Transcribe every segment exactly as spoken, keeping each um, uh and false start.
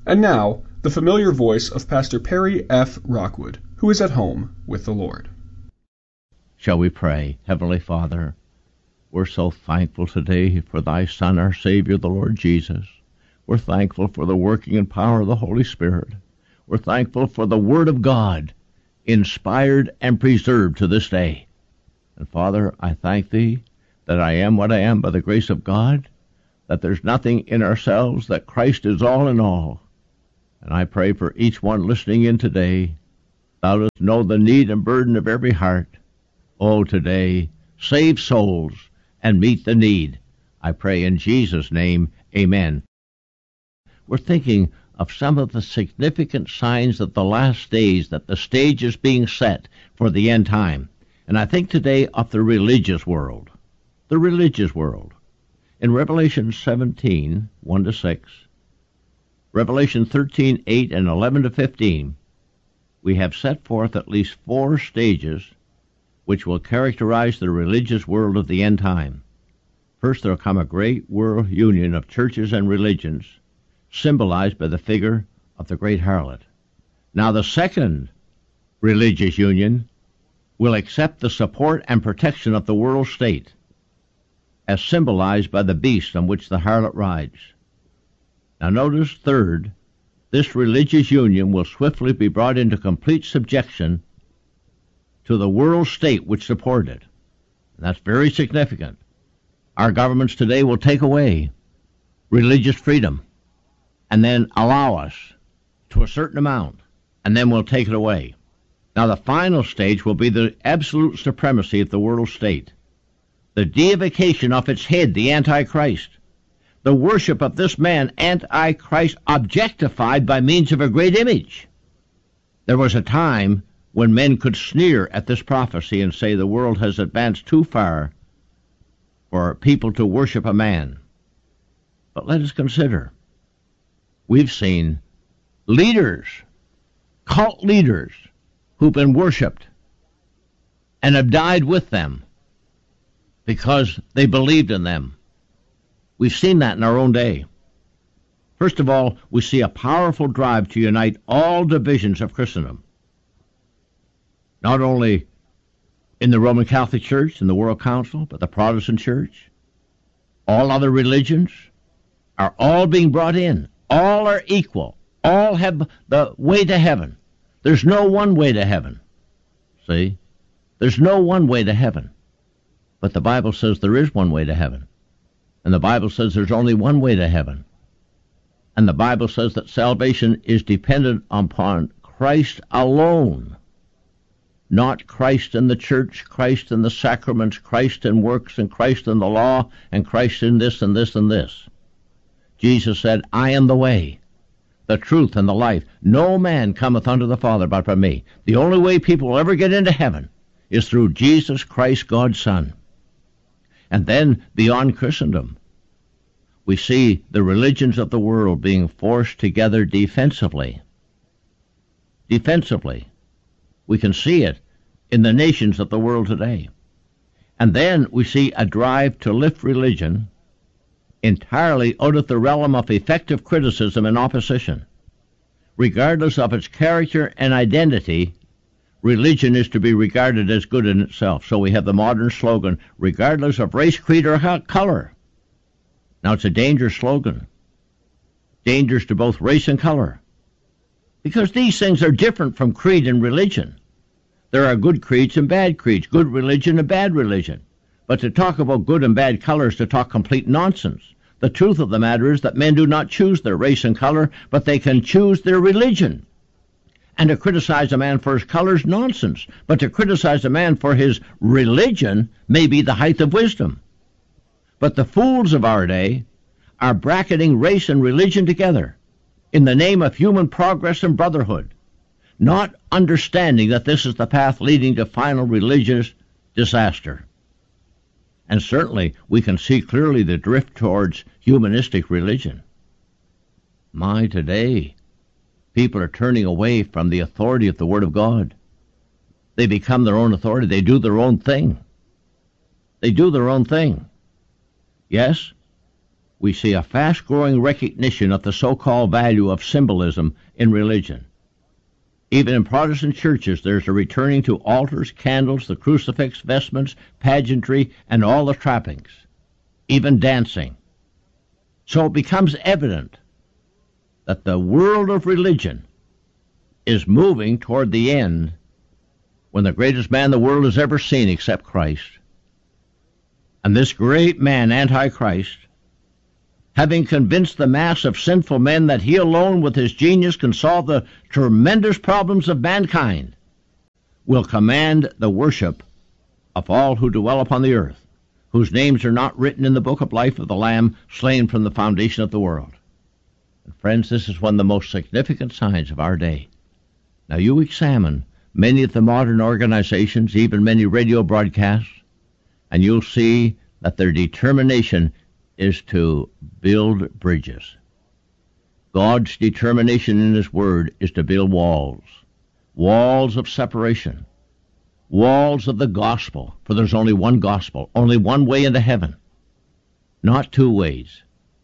And now, the familiar voice of Pastor Perry F. Rockwood, who is at home with the Lord. Shall we pray? Heavenly Father, we're so thankful today for thy Son, our Savior, the Lord Jesus. We're thankful for the working and power of the Holy Spirit. We're thankful for the Word of God, inspired and preserved to this day. And Father, I thank thee that I am what I am by the grace of God, that there's nothing in ourselves, that Christ is all in all. And I pray for each one listening in today. Thou dost know the need and burden of every heart. Oh, today, save souls and meet the need. I pray in Jesus' name, amen. We're thinking of some of the significant signs of the last days, that the stage is being set for the end time. And I think today of the religious world. The religious world. In Revelation seventeen, one to six, Revelation thirteen, eight, and eleven to fifteen, we have set forth at least four stages which will characterize the religious world of the end time. First, there will come a great world union of churches and religions, symbolized by the figure of the great harlot. Now, the second religious union will accept the support and protection of the world state, as symbolized by the beast on which the harlot rides. Now notice, third, this religious union will swiftly be brought into complete subjection to the world state which supported it. And that's very significant. Our governments today will take away religious freedom and then allow us to a certain amount, and then we'll take it away. Now the final stage will be the absolute supremacy of the world state, the deification of its head, the Antichrist, the worship of this man, Antichrist, objectified by means of a great image. There was a time when men could sneer at this prophecy and say the world has advanced too far for people to worship a man. But let us consider, we've seen leaders, cult leaders, who've been worshipped and have died with them because they believed in them. We've seen that in our own day. First of all, we see a powerful drive to unite all divisions of Christendom. Not only in the Roman Catholic Church and the World Council, but the Protestant Church. All other religions are all being brought in. All are equal. All have the way to heaven. There's no one way to heaven. See? There's no one way to heaven. But the Bible says there is one way to heaven. And the Bible says there's only one way to heaven. And the Bible says that salvation is dependent upon Christ alone. Not Christ in the church, Christ in the sacraments, Christ in works, and Christ in the law, and Christ in this and this and this. Jesus said, I am the way, the truth, and the life. No man cometh unto the Father but by me. The only way people will ever get into heaven is through Jesus Christ, God's Son. And then, beyond Christendom, we see the religions of the world being forced together defensively. Defensively. We can see it in the nations of the world today. And then we see a drive to lift religion entirely out of the realm of effective criticism and opposition. Regardless of its character and identity, religion is to be regarded as good in itself. So we have the modern slogan, regardless of race, creed, or color. Now, it's a dangerous slogan. Dangerous to both race and color. Because these things are different from creed and religion. There are good creeds and bad creeds, good religion and bad religion. But to talk about good and bad color is to talk complete nonsense. The truth of the matter is that men do not choose their race and color, but they can choose their religion. And to criticize a man for his color is nonsense. But to criticize a man for his religion may be the height of wisdom. But the fools of our day are bracketing race and religion together in the name of human progress and brotherhood, not understanding that this is the path leading to final religious disaster. And certainly we can see clearly the drift towards humanistic religion. My, today, people are turning away from the authority of the Word of God. They become their own authority. They do their own thing. They do their own thing. Yes, we see a fast-growing recognition of the so-called value of symbolism in religion. Even in Protestant churches, there's a returning to altars, candles, the crucifix, vestments, pageantry, and all the trappings, even dancing. So it becomes evident that the world of religion is moving toward the end when the greatest man the world has ever seen except Christ, and this great man, Antichrist, having convinced the mass of sinful men that he alone with his genius can solve the tremendous problems of mankind, will command the worship of all who dwell upon the earth, whose names are not written in the book of life of the Lamb slain from the foundation of the world. And friends, this is one of the most significant signs of our day. Now you examine many of the modern organizations, even many radio broadcasts, and you'll see that their determination is to build bridges. God's determination in His Word is to build walls, walls of separation, walls of the gospel, for there's only one gospel, only one way into heaven, not two ways.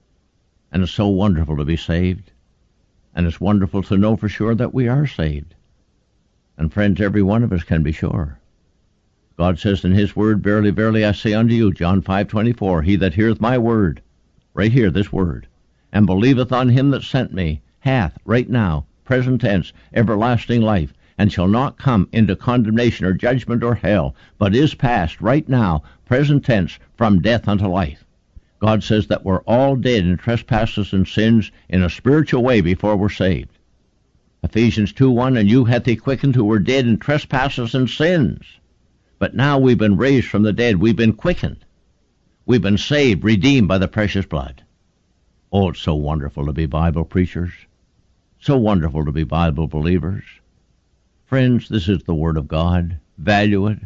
And it's so wonderful to be saved, and it's wonderful to know for sure that we are saved. And friends, every one of us can be sure. God says in His Word, Verily, verily, I say unto you, John five twenty-four, He that heareth my word, right here, this word, and believeth on Him that sent me, hath, right now, present tense, everlasting life, and shall not come into condemnation or judgment or hell, but is passed, right now, present tense, from death unto life. God says that we're all dead in trespasses and sins in a spiritual way before we're saved. Ephesians two one, And you hath He quickened who were dead in trespasses and sins. But now we've been raised from the dead. We've been quickened. We've been saved, redeemed by the precious blood. Oh, it's so wonderful to be Bible preachers. So wonderful to be Bible believers. Friends, this is the Word of God. Value it.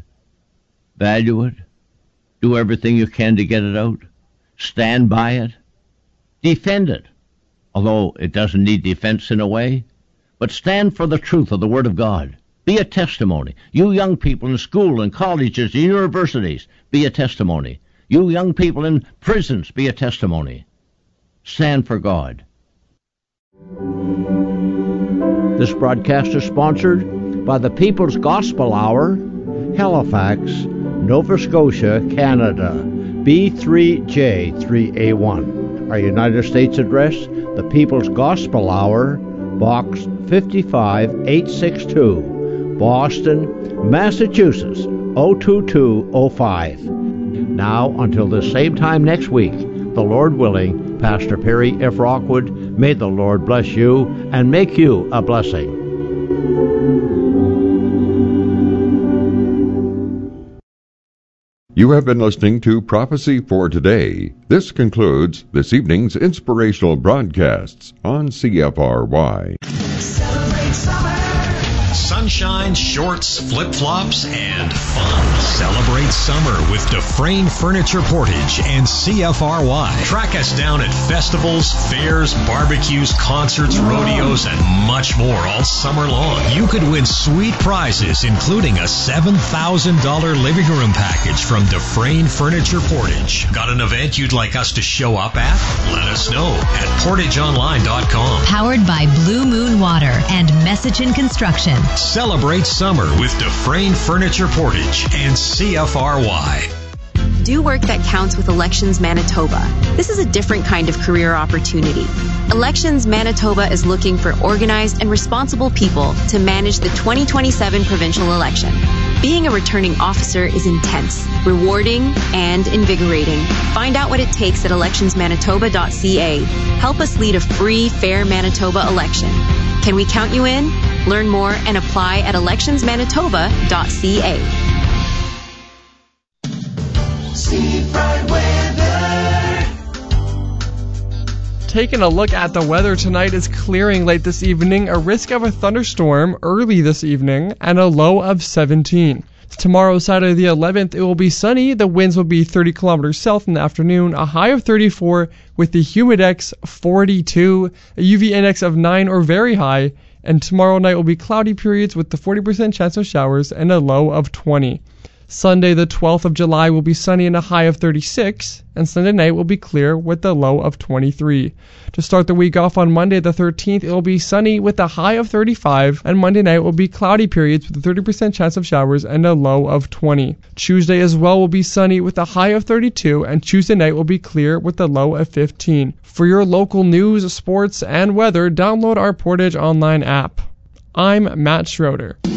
Value it. Do everything you can to get it out. Stand by it. Defend it. Although it doesn't need defense in a way. But stand for the truth of the Word of God. Be a testimony. You young people in school and colleges and universities, be a testimony. You young people in prisons, be a testimony. Stand for God. This broadcast is sponsored by the People's Gospel Hour, Halifax, Nova Scotia, Canada, B three J three A one. Our United States address, the People's Gospel Hour, Box five eight six two. Boston, Massachusetts, oh two two oh five. Now, until the same time next week, the Lord willing, Pastor Perry F. Rockwood, may the Lord bless you and make you a blessing. You have been listening to Prophecy for Today. This concludes this evening's inspirational broadcasts on C F R Y. Celebrate summer. Sunshine, shorts, flip-flops, and fun. Celebrate summer with Dufresne Furniture Portage and C F R Y. Track us down at festivals, fairs, barbecues, concerts, rodeos, and much more all summer long. You could win sweet prizes, including a seven thousand dollars living room package from Dufresne Furniture Portage. Got an event you'd like us to show up at? Let us know at portage online dot com. Powered by Blue Moon Water and Messaging Construction. Celebrate summer with Dufresne Furniture Portage and C F R Y. Do work that counts with Elections Manitoba. This is a different kind of career opportunity. Elections Manitoba is looking for organized and responsible people to manage the twenty twenty-seven provincial election. Being a returning officer is intense, rewarding, and invigorating. Find out what it takes at elections manitoba dot c a. Help us lead a free, fair Manitoba election. Can we count you in? Learn more and apply at elections manitoba dot c a. Steve Bright Weather. Taking a look at the weather tonight, is clearing late this evening, a risk of a thunderstorm early this evening, and a low of seventeen. Tomorrow, Saturday the eleventh, it will be sunny. The winds will be thirty kilometers south in the afternoon, a high of thirty-four with the humidex forty-two, a U V index of nine or very high, and tomorrow night will be cloudy periods with the forty percent chance of showers and a low of twenty. Sunday the twelfth of July will be sunny and a high of thirty-six, and Sunday night will be clear with a low of twenty-three. To start the week off on Monday the thirteenth, it will be sunny with a high of thirty-five, and Monday night will be cloudy periods with a thirty percent chance of showers and a low of twenty. Tuesday as well will be sunny with a high of thirty-two, and Tuesday night will be clear with a low of fifteen. For your local news, sports, and weather, download our Portage Online app. I'm Matt Schroeder.